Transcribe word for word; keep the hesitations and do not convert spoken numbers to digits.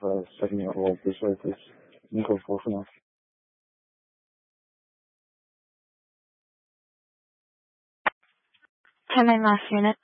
uh, seven-year-old this way, please. Nico four for now. ten nine last unit.